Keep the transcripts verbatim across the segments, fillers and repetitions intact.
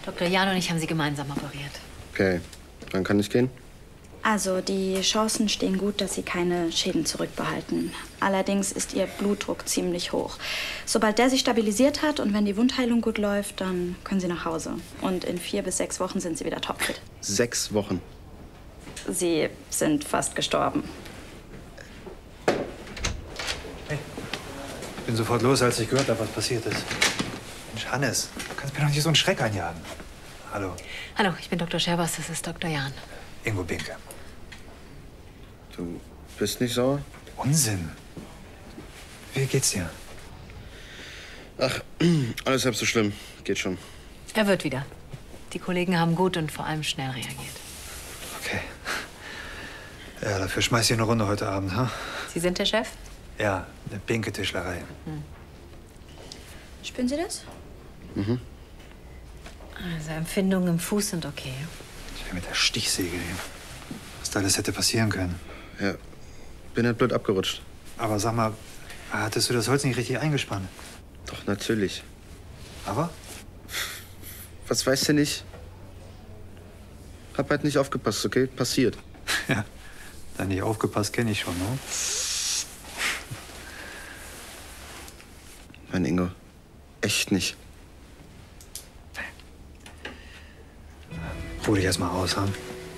Doktor Jahn und ich haben Sie gemeinsam operiert. Okay, dann kann ich gehen? Also, die Chancen stehen gut, dass Sie keine Schäden zurückbehalten. Allerdings ist Ihr Blutdruck ziemlich hoch. Sobald der sich stabilisiert hat und wenn die Wundheilung gut läuft, dann können Sie nach Hause. Und in vier bis sechs Wochen sind Sie wieder topfit. Sechs Wochen? Sie sind fast gestorben. Hey, ich bin sofort los, als ich gehört habe, was passiert ist. Mensch, Hannes, du kannst mir doch nicht so einen Schreck einjagen. Hallo. Hallo, ich bin Doktor Scherbers, das ist Doktor Jahn. Ingo Binke. Du bist nicht sauer? Unsinn. Wie geht's dir? Ach, alles halb so schlimm. Geht schon. Er wird wieder. Die Kollegen haben gut und vor allem schnell reagiert. Okay. Ja, dafür schmeiß ich eine Runde heute Abend, ha? Sie sind der Chef? Ja, eine Binke-Tischlerei. Hm. Spüren Sie das? Mhm. Also Empfindungen im Fuß sind okay. Tja, mit der Stichsäge. Was da alles hätte passieren können. Ja, bin halt blöd abgerutscht. Aber sag mal, hattest du das Holz nicht richtig eingespannt? Doch, natürlich. Aber? Was weißt du nicht? Hab halt nicht aufgepasst, okay? Passiert. Ja, da nicht aufgepasst, kenne ich schon, ne? Mein Ingo, echt nicht. Ruh dich erst mal aus, ha?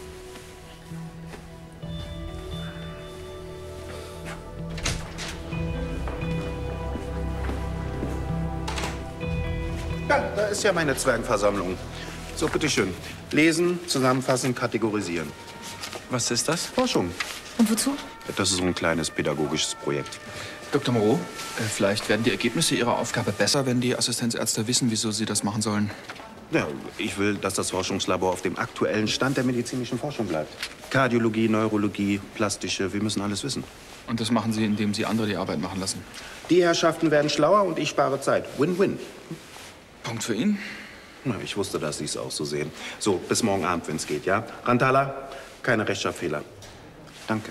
Ja, da ist ja meine Zwergenversammlung. So, bitteschön. Lesen, zusammenfassen, kategorisieren. Was ist das? Forschung. Und wozu? Das ist so ein kleines pädagogisches Projekt. Doktor Moreau, äh, vielleicht werden die Ergebnisse Ihrer Aufgabe besser, wenn die Assistenzärzte wissen, wieso sie das machen sollen. Ja, ich will, dass das Forschungslabor auf dem aktuellen Stand der medizinischen Forschung bleibt. Kardiologie, Neurologie, plastische, wir müssen alles wissen. Und das machen Sie, indem Sie andere die Arbeit machen lassen. Die Herrschaften werden schlauer und ich spare Zeit. Win-win. Punkt für ihn. Na, ich wusste, dass Sie es auch so sehen. So, bis morgen Abend, wenn es geht, ja? Rantala, keine Rechtschreibfehler. Danke.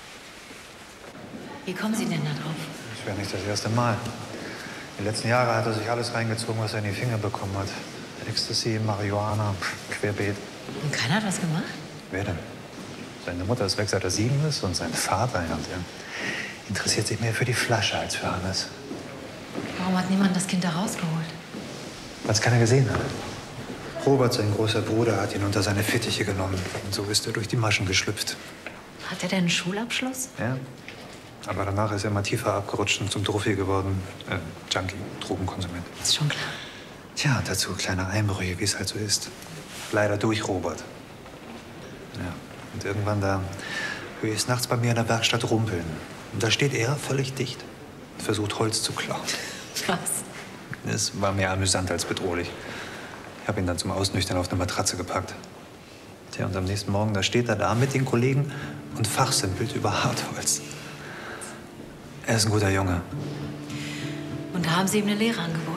Wie kommen Sie denn da drauf? Das wäre nicht das erste Mal. Die letzten Jahre hat er sich alles reingezogen, was er in die Finger bekommen hat. Ecstasy, Marihuana, querbeet. Und keiner hat was gemacht? Wer denn? Seine Mutter ist weg, seit er sieben ist. Und sein Vater, ja, der interessiert sich mehr für die Flasche als für Hannes. Warum hat niemand das Kind da rausgeholt? Weil es keiner gesehen hat. Robert, sein großer Bruder, hat ihn unter seine Fittiche genommen. Und so ist er durch die Maschen geschlüpft. Hat er denn einen Schulabschluss? Ja. Aber danach ist er immer tiefer abgerutscht und zum Druffi geworden. Äh, Junkie, Drogenkonsument. Ist schon klar. Tja, dazu kleine Einbrüche, wie es halt so ist. Leider durch Robert. Ja, und irgendwann da höre ich es nachts bei mir in der Werkstatt rumpeln. Und da steht er völlig dicht und versucht, Holz zu klauen. Was? Es war mehr amüsant als bedrohlich. Ich habe ihn dann zum Ausnüchtern auf eine Matratze gepackt. Tja, und am nächsten Morgen, da steht er da mit den Kollegen und fachsimpelt über Hartholz. Er ist ein guter Junge. Und da haben Sie ihm eine Lehre angeboten?